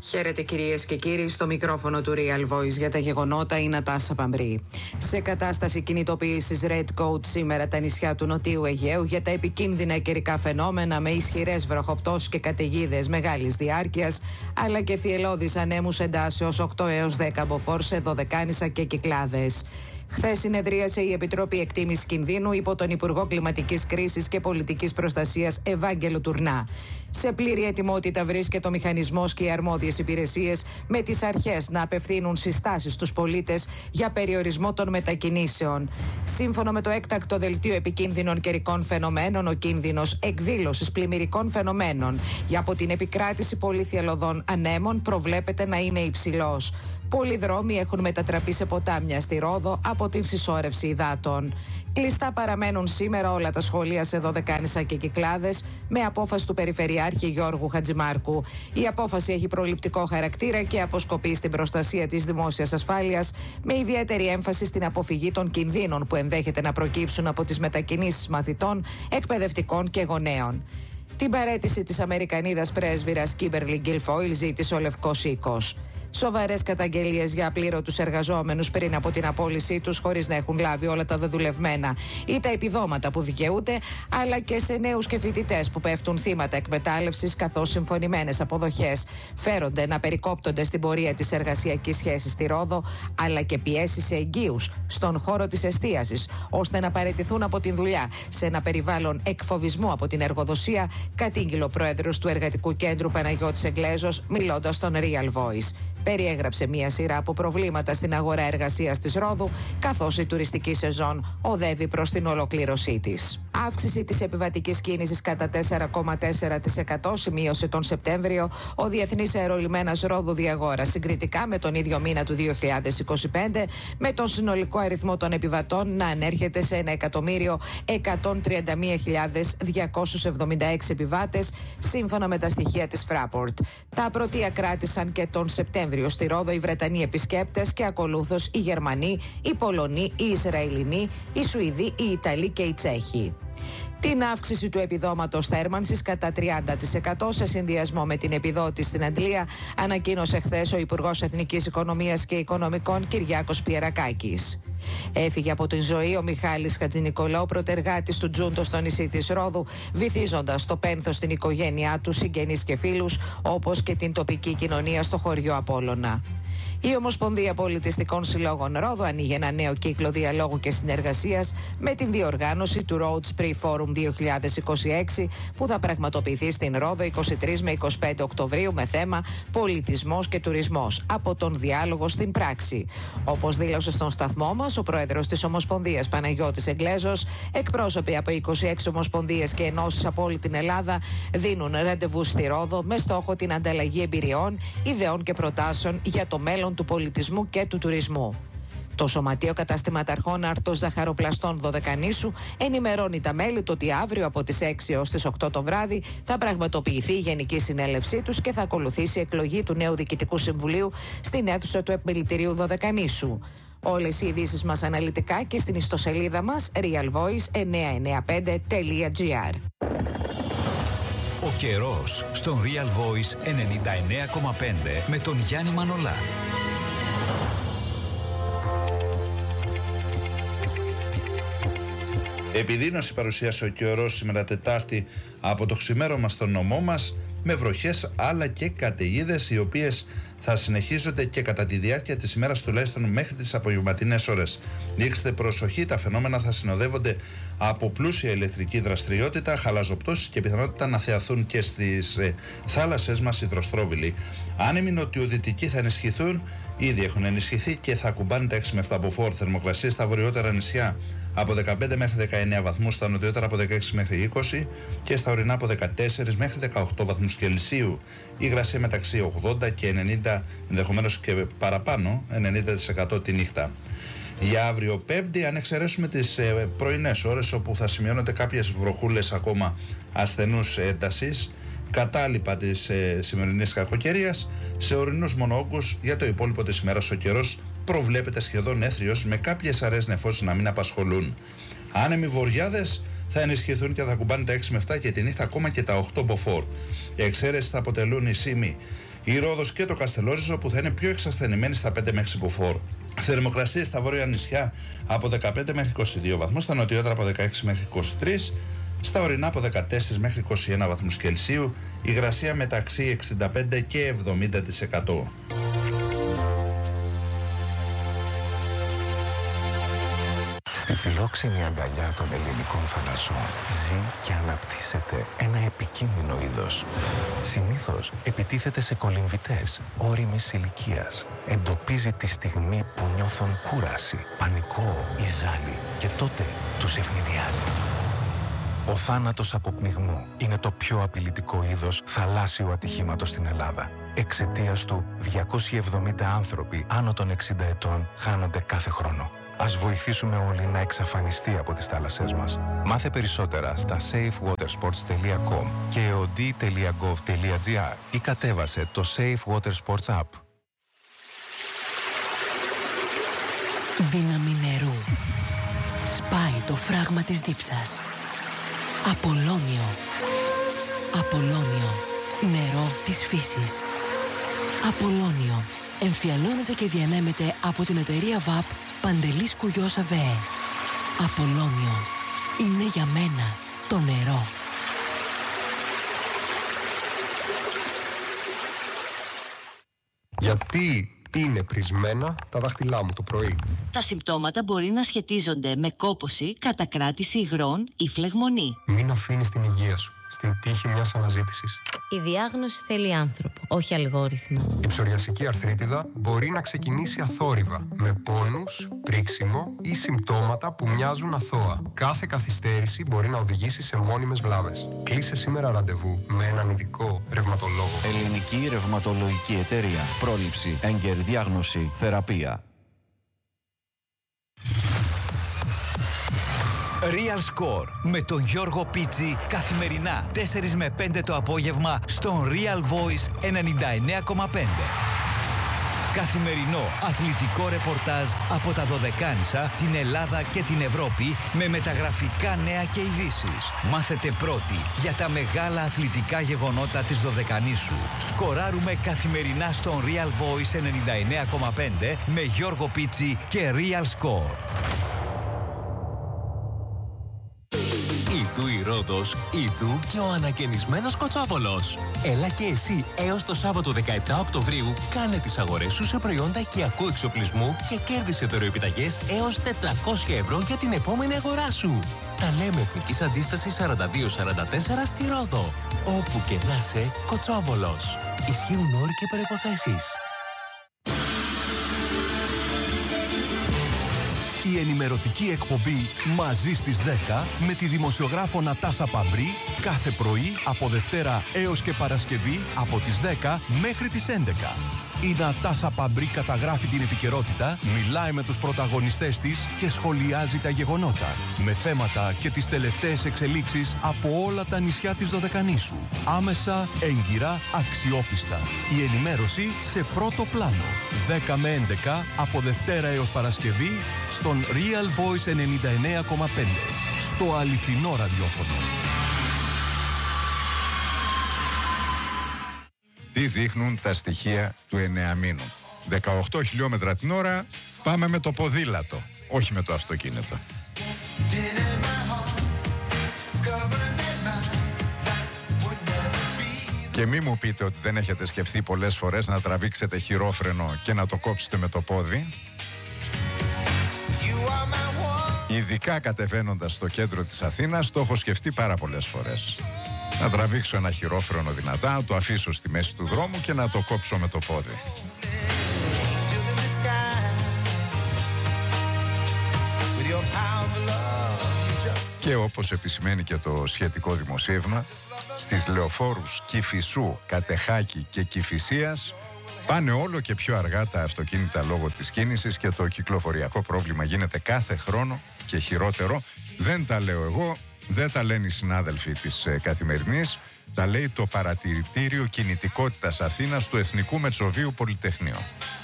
Χαίρετε κυρίες και κύριοι, στο μικρόφωνο του Real Voice για τα γεγονότα η Νατάσα Παμπρή. Σε κατάσταση κινητοποίησης Red Coat σήμερα τα νησιά του Νοτιού Αιγαίου για τα επικίνδυνα καιρικά φαινόμενα με ισχυρές βροχοπτώσεις και καταιγίδες μεγάλης διάρκειας, αλλά και θυελλώδεις ανέμους εντάσεως 8 έως 10 μποφόρ σε Δωδεκάνησα και Κυκλάδες. Χθες συνεδρίασε η Επιτροπή Εκτίμησης Κινδύνου υπό τον Υπουργό Κλιματικής Κρίσης και Πολιτικής Προστασίας Ευάγγελο Τουρνά. Σε πλήρη ετοιμότητα βρίσκεται ο μηχανισμός και οι αρμόδιες υπηρεσίες με τις αρχές να απευθύνουν συστάσεις στους πολίτες για περιορισμό των μετακινήσεων. Σύμφωνα με το έκτακτο δελτίο επικίνδυνων καιρικών φαινομένων, ο κίνδυνος εκδήλωσης πλημμυρικών φαινομένων για από την επικράτηση πολυθυελλωδών ανέμων προβλέπεται να είναι υψηλός. Πολλοί δρόμοι έχουν μετατραπεί σε ποτάμια στη Ρόδο από την συσσόρευση υδάτων. Κλειστά παραμένουν σήμερα όλα τα σχολεία σε Δωδεκάνησα και Κυκλάδες με απόφαση του Περιφερειάρχη Γιώργου Χατζημάρκου. Η απόφαση έχει προληπτικό χαρακτήρα και αποσκοπεί στην προστασία της δημόσιας ασφάλειας, με ιδιαίτερη έμφαση στην αποφυγή των κινδύνων που ενδέχεται να προκύψουν από τις μετακινήσεις μαθητών, εκπαιδευτικών και γονέων. Την παραίτηση της Αμερικανίδας πρέσβυρας Κίμπερλι Γκιλφόιλ ζήτησε ο Λευκός Οίκος. Σοβαρές καταγγελίες για απλήρωτους εργαζόμενους πριν από την απόλυσή τους, χωρίς να έχουν λάβει όλα τα δεδουλευμένα ή τα επιδόματα που δικαιούνται, αλλά και σε νέους και φοιτητές που πέφτουν θύματα εκμετάλλευσης, καθώς συμφωνημένες αποδοχές φέρονται να περικόπτονται στην πορεία της εργασιακής σχέσης στη Ρόδο, αλλά και πιέσεις σε εγγύους στον χώρο της εστίασης, ώστε να παραιτηθούν από την δουλειά σε ένα περιβάλλον εκφοβισμού από την εργοδοσία, κατήγγειλε ο πρόεδρος του Εργατικού Κέντρου Παναγιώτης Εγγλέζος, μιλώντας στον Real Voice. Περιέγραψε μία σειρά από προβλήματα στην αγορά εργασίας της Ρόδου, καθώς η τουριστική σεζόν οδεύει προς την ολοκλήρωσή της. Αύξηση της επιβατικής κίνησης κατά 4,4% σημείωσε τον Σεπτέμβριο ο Διεθνής Αερολιμένας Ρόδου Διαγόρα, συγκριτικά με τον ίδιο μήνα του 2025, με τον συνολικό αριθμό των επιβατών να ανέρχεται σε 1.131.276 επιβάτες, σύμφωνα με τα στοιχεία της Fraport. Τα πρωτεία κράτησαν και τον Σεπτέμβριο στη Ρόδο οι Βρετανοί επισκέπτες και ακολούθως οι Γερμανοί, οι Πολωνοί, οι Ισραηλινοί, οι Σουηδοί, οι Ιταλοί και οι Τσέχοι. Την αύξηση του επιδόματος θέρμανσης κατά 30% σε συνδυασμό με την επιδότηση στην Αντλία ανακοίνωσε χθες ο Υπουργός Εθνικής Οικονομίας και Οικονομικών Κυριάκος Πιερακάκης. Έφυγε από την ζωή ο Μιχάλης Χατζηνικολάου, πρωτεργάτης του Τζούντο στο νησί της Ρόδου, βυθίζοντας το πένθος στην οικογένειά του, συγγενείς και φίλους, όπως και την τοπική κοινωνία στο χωριό Απόλλωνα. Η Ομοσπονδία Πολιτιστικών Συλλόγων Ρόδου ανοίγει ένα νέο κύκλο διαλόγου και συνεργασίας με την διοργάνωση του Road Spree Forum 2026 που θα πραγματοποιηθεί στην Ρόδο 23 με 25 Οκτωβρίου με θέμα πολιτισμός και τουρισμός, από τον διάλογο στην πράξη. Όπως δήλωσε στον σταθμό μας ο πρόεδρος της Ομοσπονδίας Παναγιώτης Εγγλέζος, εκπρόσωποι από 26 ομοσπονδίες και ενώσεις από όλη την Ελλάδα δίνουν ραντεβού στη Ρόδο με στόχο την ανταλλαγή εμπειριών, ιδεών και προτάσεων για το μέλλον του πολιτισμού και του τουρισμού. Το Σωματείο Καταστηματαρχών Αρτός Ζαχαροπλαστών Δωδεκανήσου ενημερώνει τα μέλη του ότι αύριο από τις 6 έως τις 8 το βράδυ θα πραγματοποιηθεί η Γενική Συνέλευσή τους και θα ακολουθήσει η εκλογή του νέου Διοικητικού Συμβουλίου στην αίθουσα του Επιμελητηρίου Δωδεκανήσου. Όλες οι ειδήσεις μας αναλυτικά και στην ιστοσελίδα μας realvoice995.gr. Ο καιρός στον Real Voice 99,5 με τον Γιάννη Μανολά. Επιδείνωση παρουσίασε ο καιρός σήμερα Τετάρτη από το ξημέρωμα στον νομό μας, με βροχές αλλά και καταιγίδες, οι οποίες θα συνεχίζονται και κατά τη διάρκεια της ημέρας, τουλάχιστον μέχρι τις απογευματινές ώρες. Δείξτε προσοχή, τα φαινόμενα θα συνοδεύονται από πλούσια ηλεκτρική δραστηριότητα, χαλαζοπτώσεις και πιθανότητα να θεαθούν και στις θάλασσες μας υδροστρόβιλοι. Άνεμοι νοτιοδυτικοί θα ενισχυθούν, ήδη έχουν ενισχυθεί και θα ακουμπάνε τα 6 με 7 μποφόρ. Θερμοκρασίες στα βορειότερα νησιά από 15 μέχρι 19 βαθμούς, στα νοτιότερα από 16 μέχρι 20 και στα ορεινά από 14 μέχρι 18 βαθμούς Κελσίου. Η υγρασία μεταξύ 80 και 90, ενδεχομένως και παραπάνω, 90% τη νύχτα. Για αύριο Πέμπτη, αν εξαιρέσουμε τις πρωινές ώρες όπου θα σημειώνονται κάποιες βροχούλες ακόμα ασθενούς έντασης, κατάλοιπα της σημερινής κακοκαιρίας, σε ορεινούς μονόγκους για το υπόλοιπο της ημέρας ο καιρός προβλέπεται σχεδόν έθριος, με κάποιες αραιές νεφώσεις να μην απασχολούν. Άνεμοι βοριάδες θα ενισχυθούν και θα κουμπάνε τα 6 με 7 και τη νύχτα ακόμα και τα 8 μποφόρ. Οι εξαίρεσεις θα αποτελούν η Σύμη, η Ρόδος και το Καστελόριζο που θα είναι πιο εξασθενημένοι στα 5 μέχρι Σιποφόρου. Θερμοκρασίες στα βόρεια νησιά από 15 μέχρι 22 βαθμούς, στα νοτιότερα από 16 μέχρι 23, στα ορεινά από 14 μέχρι 21 βαθμούς Κελσίου, υγρασία μεταξύ 65 και 70%. Στη φιλόξενη αγκαλιά των ελληνικών θαλασσών ζει και αναπτύσσεται ένα επικίνδυνο είδος. Συνήθως επιτίθεται σε κολυμβητές ώριμης ηλικίας. Εντοπίζει τη στιγμή που νιώθουν κούραση, πανικό ή ζάλι και τότε τους ευνηδιάζει. Ο θάνατος από πνιγμό είναι το πιο απειλητικό είδος θαλάσσιου ατυχήματος στην Ελλάδα. Εξαιτίας του, 270 άνθρωποι άνω των 60 ετών χάνονται κάθε χρόνο. Ας βοηθήσουμε όλοι να εξαφανιστεί από τις θάλασσές μας. Μάθε περισσότερα στα safewatersports.com και eod.gov.gr ή κατέβασε το Safe Water Sports App. Δύναμη νερού. Σπάει το φράγμα της δίψας. Απολώνιο. Απολώνιο. Νερό της φύσης. Απολώνιο. Εμφιαλώνεται και διανέμεται από την εταιρεία ΒΑΠ Παντελής Κουγιός ΑΒΕ. Απολώνιο. Είναι για μένα το νερό. Γιατί είναι πρισμένα τα δάχτυλά μου το πρωί? Τα συμπτώματα μπορεί να σχετίζονται με κόπωση, κατακράτηση υγρών ή φλεγμονή. Μην αφήνεις την υγεία σου στην τύχη μιας αναζήτησης. Η διάγνωση θέλει άνθρωπο, όχι αλγόριθμο. Η ψωριασική αρθρίτιδα μπορεί να ξεκινήσει αθόρυβα, με πόνους, πρίξιμο ή συμπτώματα που μοιάζουν αθώα. Κάθε καθυστέρηση μπορεί να οδηγήσει σε μόνιμες βλάβες. Κλείσε σήμερα ραντεβού με έναν ειδικό ρευματολόγο. Ελληνική Ρευματολογική Εταιρεία. Πρόληψη, έγκαιρη διάγνωση, θεραπεία. Real Score με τον Γιώργο Πίτσι καθημερινά 4 με 5 το απόγευμα στον Real Voice 99,5. Καθημερινό αθλητικό ρεπορτάζ από τα Δωδεκάνησα, την Ελλάδα και την Ευρώπη με μεταγραφικά νέα και ειδήσεις. Μάθετε πρώτοι για τα μεγάλα αθλητικά γεγονότα της Δωδεκανήσου. Σκοράρουμε καθημερινά στον Real Voice 99,5 με Γιώργο Πίτσι και Real Score. Ιδού η Ρόδος, ιδού και ο ανακαινισμένος Κοτσόβολος. Έλα και εσύ έως το Σάββατο 17 Οκτωβρίου κάνε τις αγορές σου σε προϊόντα οικιακού εξοπλισμού και κέρδισε δωροεπιταγές έως 400 ευρώ για την επόμενη αγορά σου. Τα λέμε Εθνικής Αντίστασης 4244 στη Ρόδο. Όπου και να είσαι, Κοτσόβολος. Ισχύουν όροι και προϋποθέσεις. Η ενημερωτική εκπομπή «Μαζί στις 10» με τη δημοσιογράφο Νατάσα Παμπρή κάθε πρωί από Δευτέρα έως και Παρασκευή από τις 10 μέχρι τις 11. Η Νατάσα Παμπρή καταγράφει την επικαιρότητα, μιλάει με τους πρωταγωνιστές της και σχολιάζει τα γεγονότα με θέματα και τις τελευταίες εξελίξεις από όλα τα νησιά της Δωδεκανήσου. Άμεσα, έγκυρα, αξιόπιστα. Η ενημέρωση σε πρώτο πλάνο. 10 με 11 από Δευτέρα έως Παρασκευή στον Real Voice 99,5. Στο αληθινό ραδιόφωνο. Τι δείχνουν τα στοιχεία του εννεαμήνου? 18 χιλιόμετρα την ώρα, πάμε με το ποδήλατο, όχι με το αυτοκίνητο. Και μη μου πείτε ότι δεν έχετε σκεφτεί πολλές φορές να τραβήξετε χειρόφρενο και να το κόψετε με το πόδι. Ειδικά κατεβαίνοντας στο κέντρο της Αθήνας, το έχω σκεφτεί πάρα πολλές φορές. Να τραβήξω ένα χειρόφρενο δυνατά, να το αφήσω στη μέση του δρόμου και να το κόψω με το πόδι. Και όπως επισημαίνει και το σχετικό δημοσίευμα, στις λεωφόρους Κηφισού, Κατεχάκη και Κηφισίας πάνε όλο και πιο αργά τα αυτοκίνητα λόγω της κίνησης και το κυκλοφοριακό πρόβλημα γίνεται κάθε χρόνο και χειρότερο. Δεν τα λέω εγώ, δεν τα λένε οι συνάδελφοι της Καθημερινής, τα λέει το Παρατηρητήριο Κινητικότητας Αθήνας του Εθνικού Μετσοβίου Πολυτεχνείου.